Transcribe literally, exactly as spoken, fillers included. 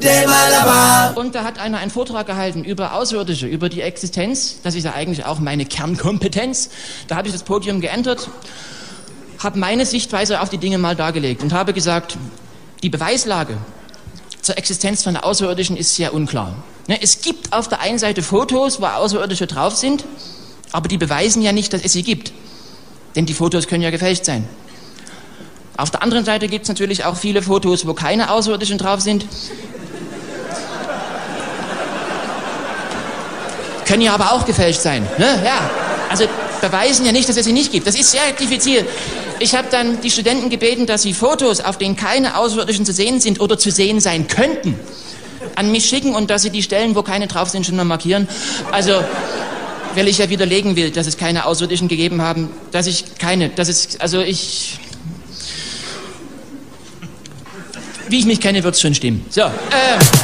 Und da hat einer einen Vortrag gehalten über Außerirdische, über die Existenz. Das ist ja eigentlich auch meine Kernkompetenz. Da habe ich das Podium geändert, habe meine Sichtweise auf die Dinge mal dargelegt und habe gesagt, die Beweislage zur Existenz von Außerirdischen ist sehr unklar. Es gibt auf der einen Seite Fotos, wo Außerirdische drauf sind, aber die beweisen ja nicht, dass es sie gibt. Denn die Fotos können ja gefälscht sein. Auf der anderen Seite gibt es natürlich auch viele Fotos, wo keine Außerirdischen drauf sind. Können ja aber auch gefälscht sein. Ne? Ja. Also beweisen ja nicht, dass es sie nicht gibt. Das ist sehr diffizil. Ich habe dann die Studenten gebeten, dass sie Fotos, auf denen keine Außerirdischen zu sehen sind oder zu sehen sein könnten, an mich schicken und dass sie die Stellen, wo keine drauf sind, schon mal markieren. Also, weil ich ja widerlegen will, dass es keine Außerirdischen gegeben haben, dass ich keine, dass es, also ich, wie ich mich kenne, wird es schon stimmen. So, äh.